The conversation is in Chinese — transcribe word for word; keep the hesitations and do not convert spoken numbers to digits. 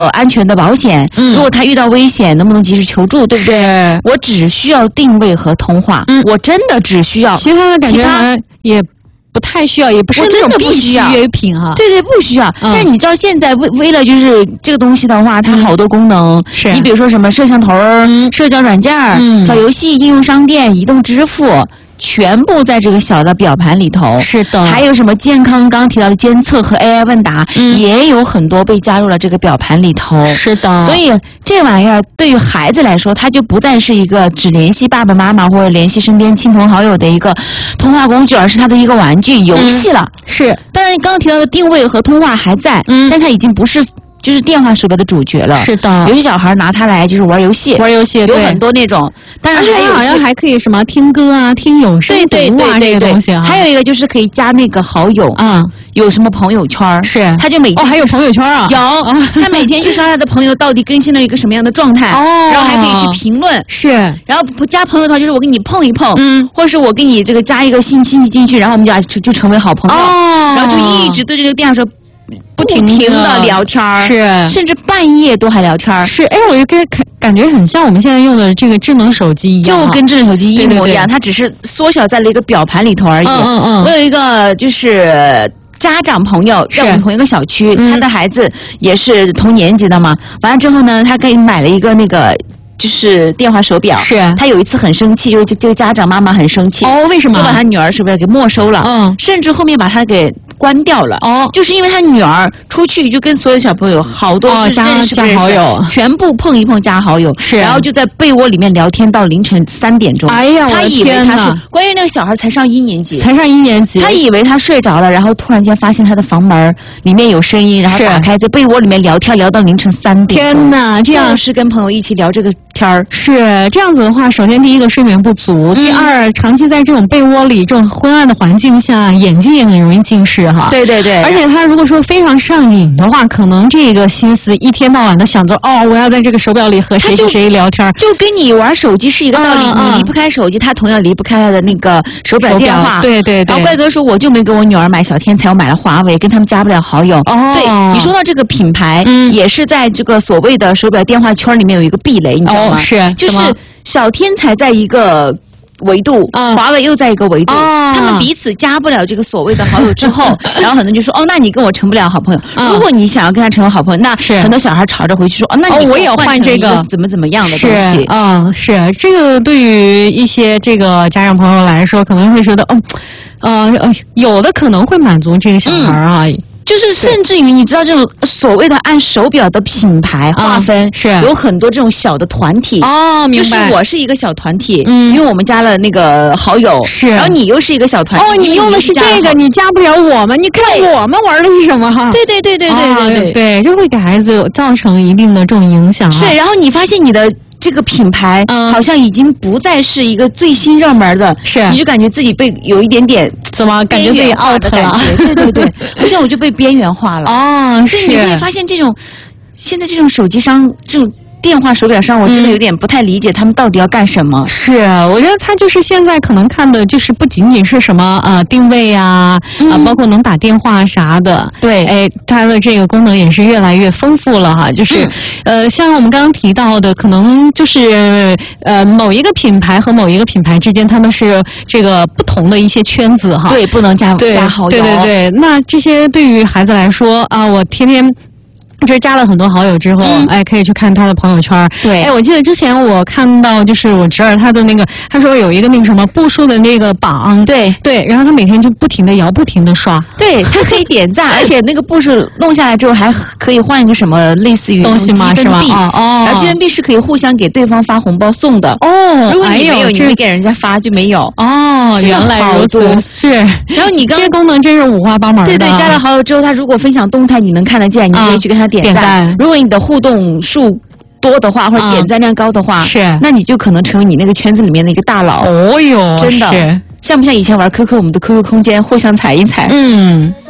呃安全的保险，嗯，如果他遇到危险，能不能及时求助，对不对？我只需要定位和通话，嗯，我真的只需要， 其他的感觉好像也不太需要，也不是那种必需品哈。 对对，不需要。嗯、但是你知道现在为为了就是这个东西的话，它好多功能，是、嗯、你比如说什么摄像头、嗯、社交软件、嗯、小游戏、应用商店、移动支付。全部在这个小的表盘里头， 是的。 还有什么健康，刚刚提到的监测和 A I 问答，嗯、也有很多被加入了这个表盘里头。 是的。 所以这玩意儿对于孩子来说，它就不再是一个只联系爸爸妈妈或者联系身边亲朋好友的一个通话工具，而是它的一个玩具游戏了。嗯、 是。 当然，刚刚提到的定位和通话还在，嗯，但它已经不是。就是电话手表的主角了， 是的。 有些小孩拿它来就是玩游戏， 玩游戏有很多那种，当然还有好像还可以什么听歌啊、听有声读啊这个东西啊。 还有一个就是可以加那个好友啊，有什么朋友圈是， 他就每哦还有朋友圈啊， 有，他每天就说他的朋友到底更新了一个什么样的状态，哦，然后还可以去评论， 是， 然后加朋友的话就是我给你碰一碰，嗯，或者是我给你这个加一个信信息进去，然后我们就就就成为好朋友，哦，然后就一直对这个电话说。不停的聊天是， 甚至半夜都还聊天是。哎，我就感感觉很像我们现在用的这个智能手机一样， 就跟智能手机一模一样，它只是缩小在了一个表盘里头而已。嗯嗯嗯。我有一个就是家长朋友，在我们同一个小区，他的孩子也是同年级的嘛。完了之后呢，他给买了一个那个。就是电话手表， 是他有一次很生气，就是这个家长妈妈很生气哦，为什么？ 就把他女儿手表给没收了，嗯，甚至后面把他给关掉了哦，就是因为他女儿出去就跟所有小朋友好多哦加加好友， 全部碰一碰加好友， 是， 然后就在被窝里面聊天到凌晨三点钟。 哎呀， 他以为他是，关键那个小孩才上一年级， 才上一年级， 他以为他睡着了，然后突然间发现他的房门里面有声音，然后打开在被窝里面聊天，聊到凌晨三点钟。 天哪，这样是跟朋友一起聊这个天儿是。这样子的话，首先第一个睡眠不足，嗯、第二长期在这种被窝里这种昏暗的环境下，眼睛也很容易近视哈。 对对对， 而且他如果说非常上瘾的话，可能这个心思一天到晚的想着哦，我要在这个手表里和谁谁谁聊天， 就跟你玩手机是一个道理，嗯、你离不开手机，他同样离不开他的那个手表电话。 对对对。 然后怪哥说，我就没给我女儿买小天才，我买了华为，跟他们加不了好友。哦，对，你说到这个品牌，嗯、也是在这个所谓的手表电话圈里面有一个壁垒，你知道吗？ 哦、是， 就是。小天才在一个维度，嗯、华为又在一个维度，哦、他们彼此加不了这个所谓的好友之后，然后很多人就说哦，那你跟我成不了好朋友。嗯、如果你想要跟他成为好朋友，那很多小孩吵着回去说哦，那你我也换这个怎么怎么样的东西。 嗯，是这个对于一些这个家长朋友来说，可能会觉得哦，呃呃，有的可能会满足这个小孩啊。嗯就是甚至于你知道这种所谓的按手表的品牌划分、嗯、 是有很多这种小的团体哦，明白。 就是我是一个小团体，嗯，因为我们加了那个好友， 是， 然后你又是一个小团体， 哦，你用的是这个，你加不了我们，你看我们玩的是什么哈？ 对对对对对对 对, 对, 对，就会给孩子造成一定的这种影响、啊。 是，然后你发现你的。这个品牌好像已经不再是一个最新热门的， 是， 你就感觉自己被有一点点怎么感觉自己 out 了？ 对对对，好像我就被边缘化了。哦，所以你会发现这种现在这种手机商这种。电话手表上，我真的有点不太理解他们到底要干什么。 嗯、是，我觉得他就是现在可能看的，就是不仅仅是什么呃定位啊，嗯、啊，包括能打电话啥的。 对， 哎，它的这个功能也是越来越丰富了哈。就是，嗯、呃，像我们刚刚提到的，可能就是呃某一个品牌和某一个品牌之间，他们是这个不同的一些圈子哈。 对，不能加加好友。 对对对，那这些对于孩子来说啊，我天天。就是加了很多好友之后，嗯、哎，可以去看他的朋友圈。 对， 哎，我记得之前我看到，就是我侄儿他的那个，他说有一个那个什么步数的那个榜， 对对，然后他每天就不停的摇，不停的刷， 对，他可以点赞，而且那个步数弄下来之后，还可以换一个什么类似于东西吗？是吧？哦哦， 然后积分币是可以互相给对方发红包送的。 哦， 如果你没有，你没给人家发就没有。 哦，原来如此，是。 然后你刚这功能真是五花八门的。 对对，加了好友之后，他如果分享动态，你能看得见，你可以去跟他点赞。 点赞如果你的互动数多的话，或者点赞量高的话， 是， 那你就可能成为你那个圈子里面的一个大佬。 哦哟， 真的，像不像以前玩 Q Q， 我们的 Q Q 空间互相踩一踩？ 嗯。